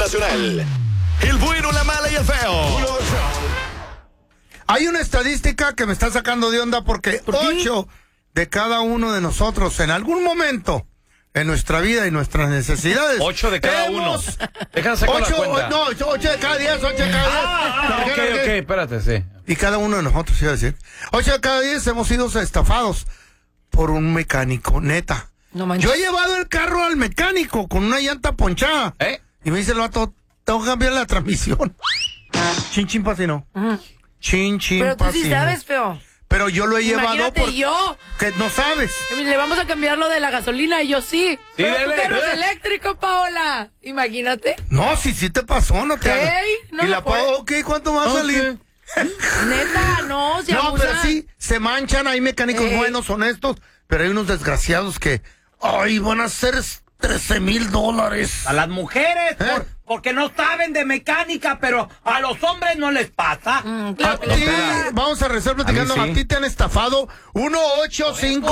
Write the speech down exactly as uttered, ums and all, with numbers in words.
nacional. El bueno, la mala y el feo. Hay una estadística que me está sacando de onda porque ¿Por qué? ocho de cada uno de nosotros en algún momento en nuestra vida y nuestras necesidades. Ocho de cada hemos- uno. Deja sacar la Ocho, cuenta. no, ocho, ocho de cada diez, ocho de cada diez. Ah, ah, ¿Por ok, qué no? ok, ¿Qué? espérate, sí. Y cada uno de nosotros, iba a decir. Ocho de cada diez hemos sido estafados por un mecánico, neta. No manches. Yo he llevado el carro al mecánico con una llanta ponchada. ¿Eh? Y me dice el vato, tengo que cambiar la transmisión. Chin, chin, pasino. Ujú. Chin, chin, Pero tú sí pasino. sabes, feo. Pero yo lo he llevado Imagínate porque yo. no sabes. Le vamos a cambiar lo de la gasolina y yo sí. Pero tu dele, carro es dele. eléctrico, Paola. Imagínate. No, si sí te pasó, no te ¿Qué? hagas. No y me la puede- pago, ok, ¿cuánto va a salir? Neta, no, se No, abusa. pero sí, se manchan, hay mecánicos Ey. buenos, honestos, pero hay unos desgraciados que, ay, van a ser trece mil dólares. A las mujeres, ¿Eh? por- porque no saben de mecánica, pero a los hombres no les pasa. Mm, A claro que ti, no. vamos a rezar platicando, A a, mí sí. ti te han estafado. uno ocho cinco